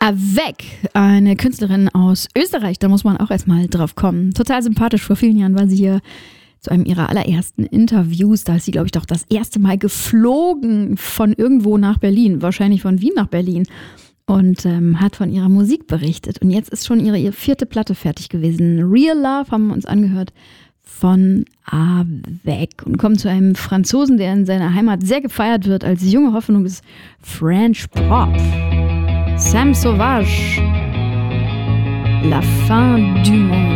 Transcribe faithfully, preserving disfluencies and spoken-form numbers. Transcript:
Avec, eine Künstlerin aus Österreich, da muss man auch erstmal drauf kommen. Total sympathisch, vor vielen Jahren war sie hier zu einem ihrer allerersten Interviews. Da ist sie, glaube ich, doch das erste Mal geflogen von irgendwo nach Berlin, wahrscheinlich von Wien nach Berlin. Und ähm, hat von ihrer Musik berichtet. Und jetzt ist schon ihre, ihre vierte Platte fertig gewesen. Real Love haben wir uns angehört von Avec. Und kommen zu einem Franzosen, der in seiner Heimat sehr gefeiert wird als junge Hoffnung des French Pop. Sam Sauvage, La fin du monde.